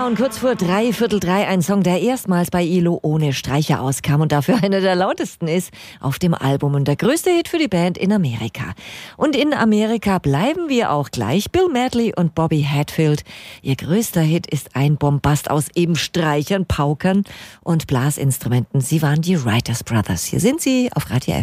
und kurz vor 3:15 ein Song, der erstmals bei ILO ohne Streicher auskam und dafür einer der lautesten ist auf dem Album und der größte Hit für die Band in Amerika. Und in Amerika bleiben wir auch gleich. Bill Medley und Bobby Hatfield. Ihr größter Hit ist ein Bombast aus eben Streichern, Paukern und Blasinstrumenten. Sie waren die Writers Brothers. Hier sind sie auf Radio